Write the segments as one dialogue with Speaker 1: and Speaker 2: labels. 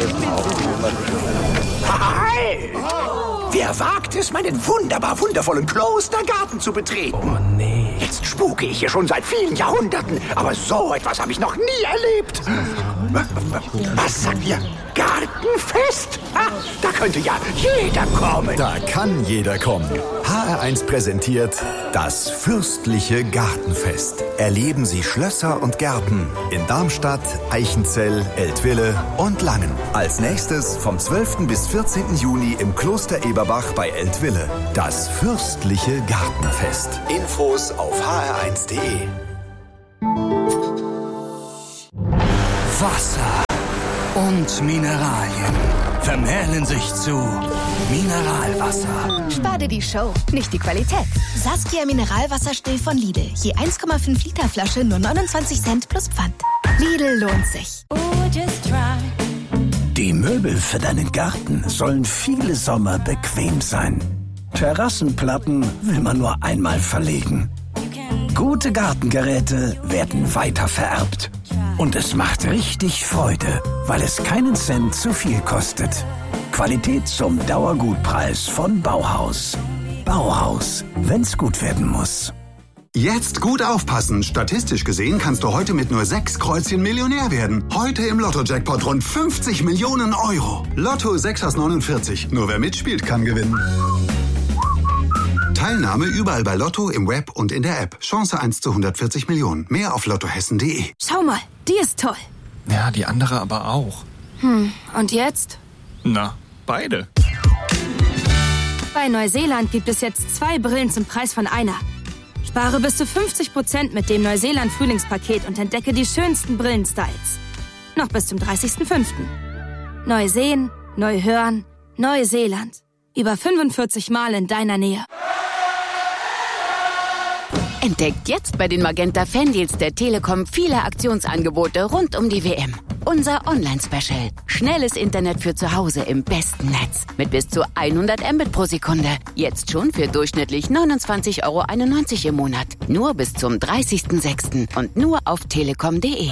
Speaker 1: Hi! Wer wagt es, meinen wundervollen Klostergarten zu betreten?
Speaker 2: Oh nee.
Speaker 1: Jetzt spuke ich hier schon seit vielen Jahrhunderten, aber so etwas habe ich noch nie erlebt. Was sagt ihr? Gartenfest? Da könnte ja jeder kommen.
Speaker 3: Da kann jeder kommen. HR1 präsentiert das fürstliche Gartenfest. Erleben Sie Schlösser und Gärten in Darmstadt, Eichenzell, Eltville und Langen. Als nächstes vom 12. bis 14. Juni im Kloster Eberbach bei Eltville. Das fürstliche Gartenfest. Infos auf hr1.de.
Speaker 4: Wasser und Mineralien vermählen sich zu Mineralwasser.
Speaker 5: Spar dir die Show, nicht die Qualität. Saskia Mineralwasser still von Lidl. Je 1,5 Liter Flasche nur 29 Cent plus Pfand. Lidl lohnt sich.
Speaker 4: Die Möbel für deinen Garten sollen viele Sommer bequem sein. Terrassenplatten will man nur einmal verlegen. Gute Gartengeräte werden weiter vererbt. Und es macht richtig Freude, weil es keinen Cent zu viel kostet. Qualität zum Dauergutpreis von Bauhaus. Bauhaus, wenn's gut werden muss.
Speaker 6: Jetzt gut aufpassen. Statistisch gesehen kannst du heute mit nur 6 Kreuzchen Millionär werden. Heute im Lotto-Jackpot rund 50 Millionen Euro. Lotto 6 aus 49. Nur wer mitspielt, kann gewinnen. Teilnahme überall bei Lotto, im Web und in der App. Chance 1 zu 140 Millionen. Mehr auf lottohessen.de.
Speaker 5: Schau mal, die ist toll.
Speaker 2: Ja, die andere aber auch.
Speaker 5: Und jetzt?
Speaker 2: Na, beide.
Speaker 5: Bei Neuseeland gibt es jetzt 2 Brillen zum Preis von einer. Spare bis zu 50% mit dem Neuseeland-Frühlingspaket und entdecke die schönsten Brillenstyles. Noch bis zum 30.05. Neu sehen, neu hören, Neuseeland. Über 45 Mal in deiner Nähe.
Speaker 7: Entdeckt jetzt bei den Magenta Fandeals der Telekom viele Aktionsangebote rund um die WM. Unser Online-Special. Schnelles Internet für zu Hause im besten Netz. Mit bis zu 100 Mbit pro Sekunde. Jetzt schon für durchschnittlich 29,91 € im Monat. Nur bis zum 30.06. und nur auf telekom.de.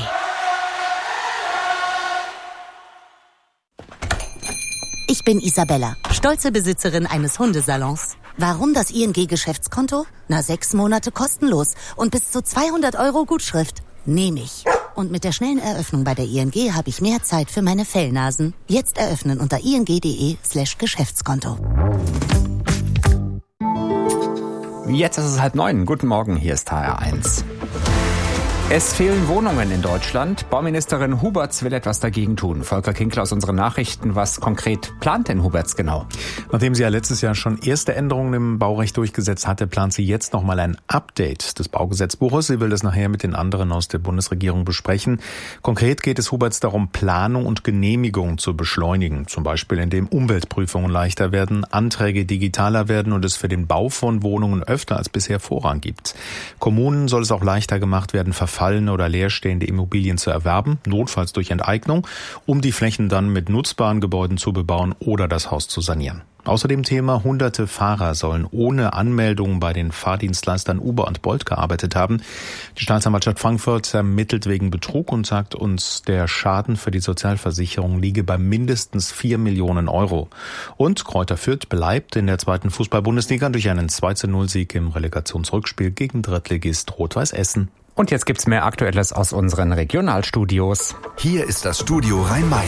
Speaker 8: Ich bin Isabella, stolze Besitzerin eines Hundesalons. Warum das ING-Geschäftskonto? 6 Monate kostenlos und bis zu 200 € Gutschrift. Nehme ich. Und mit der schnellen Eröffnung bei der ING habe ich mehr Zeit für meine Fellnasen. Jetzt eröffnen unter ing.de/Geschäftskonto.
Speaker 9: Jetzt ist es 8:30. Guten Morgen, hier ist HR1. Es fehlen Wohnungen in Deutschland. Bauministerin Huberts will etwas dagegen tun. Volker Kinkler aus unseren Nachrichten. Was konkret plant denn Huberts genau?
Speaker 10: Nachdem sie ja letztes Jahr schon erste Änderungen im Baurecht durchgesetzt hatte, plant sie jetzt nochmal ein Update des Baugesetzbuches. Sie will das nachher mit den anderen aus der Bundesregierung besprechen. Konkret geht es Huberts darum, Planung und Genehmigung zu beschleunigen. Zum Beispiel, indem Umweltprüfungen leichter werden, Anträge digitaler werden und es für den Bau von Wohnungen öfter als bisher Vorrang gibt. Kommunen soll es auch leichter gemacht werden, verfallene oder leerstehende Immobilien zu erwerben, notfalls durch Enteignung, um die Flächen dann mit nutzbaren Gebäuden zu bebauen oder das Haus zu sanieren. Außerdem Thema: Hunderte Fahrer sollen ohne Anmeldung bei den Fahrdienstleistern Uber und Bolt gearbeitet haben. Die Staatsanwaltschaft Frankfurt ermittelt wegen Betrug und sagt uns, der Schaden für die Sozialversicherung liege bei mindestens 4 Millionen €. Und Greuther Fürth bleibt in der 2. Fußball-Bundesliga durch einen 2:0-Sieg im Relegationsrückspiel gegen Drittligist Rot-Weiß Essen.
Speaker 9: Und jetzt gibt's mehr Aktuelles aus unseren Regionalstudios.
Speaker 3: Hier ist das Studio Rhein-Main.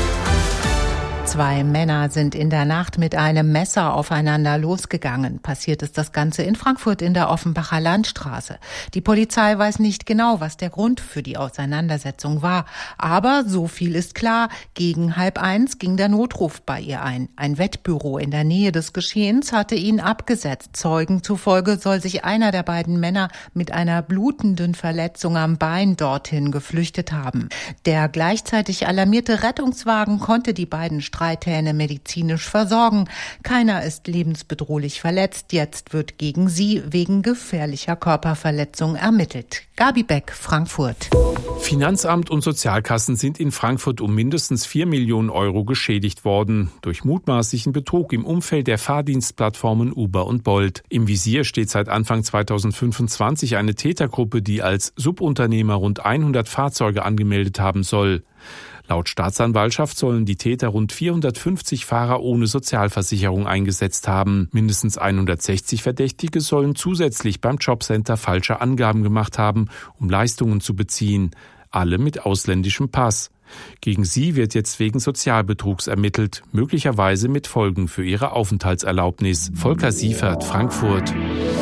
Speaker 11: 2 Männer sind in der Nacht mit einem Messer aufeinander losgegangen. Passiert ist das Ganze in Frankfurt in der Offenbacher Landstraße. Die Polizei weiß nicht genau, was der Grund für die Auseinandersetzung war. Aber so viel ist klar, gegen 12:30 ging der Notruf bei ihr ein. Ein Wettbüro in der Nähe des Geschehens hatte ihn abgesetzt. Zeugen zufolge soll sich einer der beiden Männer mit einer blutenden Verletzung am Bein dorthin geflüchtet haben. Der gleichzeitig alarmierte Rettungswagen konnte die beiden Streithähne medizinisch versorgen. Keiner ist lebensbedrohlich verletzt. Jetzt wird gegen sie wegen gefährlicher Körperverletzung ermittelt. Gabi Beck, Frankfurt.
Speaker 12: Finanzamt und Sozialkassen sind in Frankfurt um mindestens 4 Millionen € geschädigt worden. Durch mutmaßlichen Betrug im Umfeld der Fahrdienstplattformen Uber und Bolt. Im Visier steht seit Anfang 2025 eine Tätergruppe, die als Subunternehmer rund 100 Fahrzeuge angemeldet haben soll. Laut Staatsanwaltschaft sollen die Täter rund 450 Fahrer ohne Sozialversicherung eingesetzt haben. Mindestens 160 Verdächtige sollen zusätzlich beim Jobcenter falsche Angaben gemacht haben, um Leistungen zu beziehen. Alle mit ausländischem Pass. Gegen sie wird jetzt wegen Sozialbetrugs ermittelt, möglicherweise mit Folgen für ihre Aufenthaltserlaubnis. Volker Siefert, Frankfurt.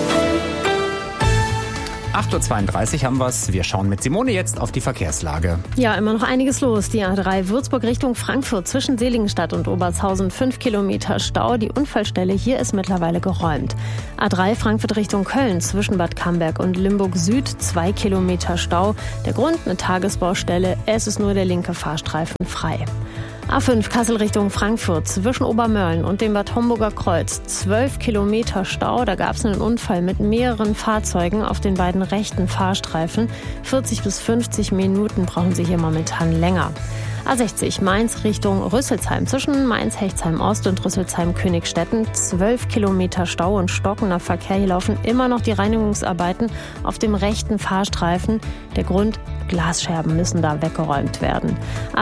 Speaker 9: 8.32 Uhr haben wir's. Wir schauen mit Simone jetzt auf die Verkehrslage.
Speaker 13: Ja, immer noch einiges los. Die A3 Würzburg Richtung Frankfurt zwischen Seligenstadt und Obertshausen 5 Kilometer Stau. Die Unfallstelle hier ist mittlerweile geräumt. A3 Frankfurt Richtung Köln zwischen Bad Camberg und Limburg Süd 2 Kilometer Stau. Der Grund eine Tagesbaustelle. Es ist nur der linke Fahrstreifen frei. A5 Kassel Richtung Frankfurt zwischen Obermörlen und dem Bad Homburger Kreuz 12 Kilometer Stau. Da gab es einen Unfall mit mehreren Fahrzeugen auf den beiden rechten Fahrstreifen. 40 bis 50 Minuten brauchen Sie hier momentan länger. A60 Mainz Richtung Rüsselsheim zwischen Mainz-Hechtsheim-Ost und Rüsselsheim-Königstetten 12 Kilometer Stau und stockender Verkehr. Hier laufen immer noch die Reinigungsarbeiten auf dem rechten Fahrstreifen. Der Grund: Glasscherben müssen da weggeräumt werden.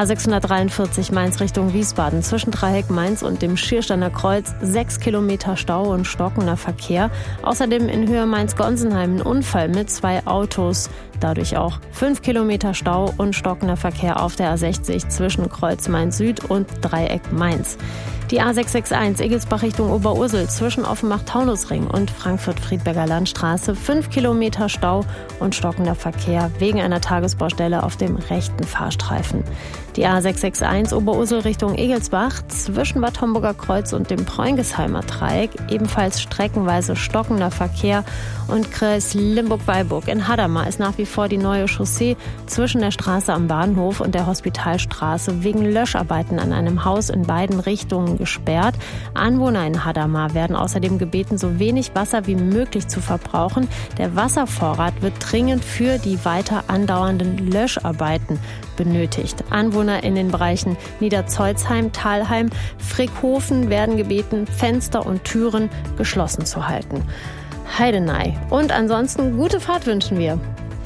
Speaker 13: A643 Mainz Richtung Wiesbaden zwischen Dreieck Mainz und dem Schiersteiner Kreuz 6 Kilometer Stau und stockender Verkehr. Außerdem in Höhe Mainz-Gonsenheim ein Unfall mit 2 Autos. Dadurch auch 5 Kilometer Stau und stockender Verkehr auf der A60 zwischen Kreuz Mainz Süd und Dreieck Mainz. Die A661 Egelsbach Richtung Oberursel zwischen Offenbach-Taunusring und Frankfurt-Friedberger Landstraße 5 Kilometer Stau und stockender Verkehr wegen einer Tagesbaustelle auf dem rechten Fahrstreifen. Die A661 Oberursel Richtung Egelsbach zwischen Bad Homburger Kreuz und dem Preungesheimer Dreieck ebenfalls streckenweise stockender Verkehr. Und Kreis Limburg-Weilburg in Hadamar ist nach wie vor die neue Chaussee zwischen der Straße am Bahnhof und der Hospitalstraße wegen Löscharbeiten an einem Haus in beiden Richtungen gesperrt. Anwohner in Hadamar werden außerdem gebeten, so wenig Wasser wie möglich zu verbrauchen. Der Wasservorrat wird dringend für die weiter andauernden Löscharbeiten benötigt. Anwohner in den Bereichen Niederzeuzheim, Thalheim, Frickhofen werden gebeten, Fenster und Türen geschlossen zu halten. Heidenei. Und ansonsten gute Fahrt wünschen wir.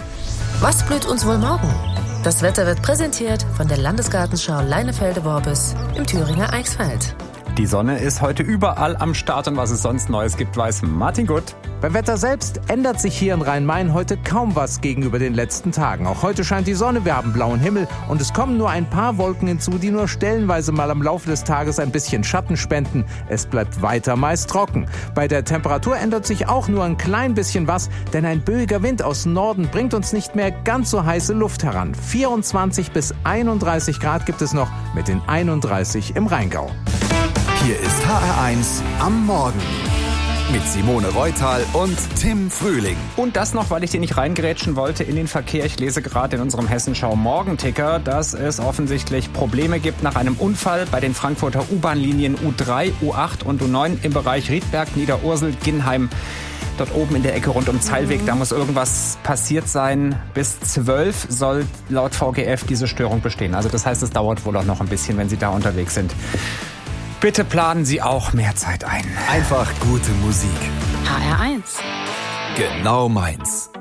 Speaker 14: Was blüht uns wohl morgen? Das Wetter wird präsentiert von der Landesgartenschau Leinefelde-Worbis im Thüringer Eichsfeld.
Speaker 9: Die Sonne ist heute überall am Start und was es sonst Neues gibt, weiß Martin Gutt.
Speaker 15: Beim Wetter selbst ändert sich hier in Rhein-Main heute kaum was gegenüber den letzten Tagen. Auch heute scheint die Sonne, wir haben blauen Himmel und es kommen nur ein paar Wolken hinzu, die nur stellenweise mal am Laufe des Tages ein bisschen Schatten spenden. Es bleibt weiter meist trocken. Bei der Temperatur ändert sich auch nur ein klein bisschen was, denn ein böiger Wind aus Norden bringt uns nicht mehr ganz so heiße Luft heran. 24 bis 31 Grad gibt es noch mit den 31 im Rheingau.
Speaker 3: Hier ist HR1 am Morgen. Mit Simone Reutal und Tim Frühling.
Speaker 9: Und das noch, weil ich dir nicht reingerätschen wollte in den Verkehr. Ich lese gerade in unserem Hessenschau-Morgenticker, dass es offensichtlich Probleme gibt nach einem Unfall bei den Frankfurter U-Bahn-Linien U3, U8 und U9 im Bereich Riedberg, Niederursel, Ginnheim. Dort oben in der Ecke rund um Zeilweg, da muss irgendwas passiert sein. Bis 12 soll laut VGF diese Störung bestehen. Also das heißt, es dauert wohl auch noch ein bisschen, wenn Sie da unterwegs sind. Bitte planen Sie auch mehr Zeit ein.
Speaker 3: Einfach gute Musik.
Speaker 14: HR1.
Speaker 3: Genau meins.